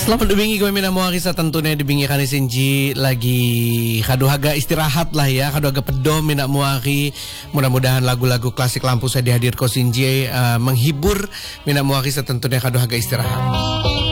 Selamat dibingi kami mina moa kisah tentunya dibingi kani senji lagi kadohaga istirahat lah ya, kadohaga pedo mina moaki. Mudah-mudahan lagu-lagu klasik lampu saya dihadir ko senji menghibur mina moa kisah tentunya kadohaga istirahat.